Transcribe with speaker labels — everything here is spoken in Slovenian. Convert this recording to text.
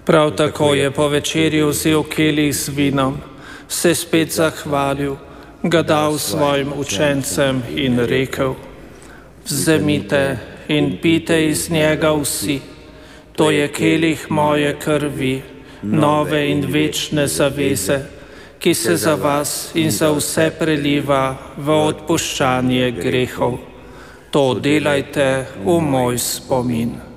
Speaker 1: Prav tako je po večerji vzel kelih z vinom, se spet zahvalil, ga dal svojim učencem in rekel: Vzemite in pijte iz njega vsi, to je kelih moje krvi, nove in večne zaveze, ki se za vas in za vse preliva v odpuščanje grehov. To delajte v moj spomin.